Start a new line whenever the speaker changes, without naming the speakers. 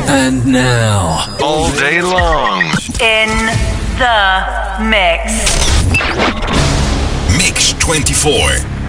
And now,
all day long,
in the mix.
Mix 24.